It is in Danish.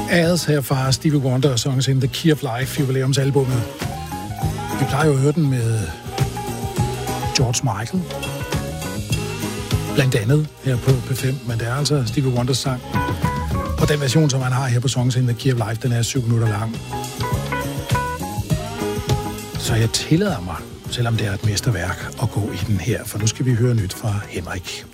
Ads her fra Stevie Wonder, Songs in the Key of Life, jubilæumsalbummet. Vi plejer jo at høre den med George Michael, blandt andet her på P5, men det er altså Stevie Wonders sang. Og den version, som han har her på Songs in the Key of Life, den er 7 minutter lang. Så jeg tillader mig, selvom det er et mesterværk, at gå i den her, for nu skal vi høre nyt fra Henrik.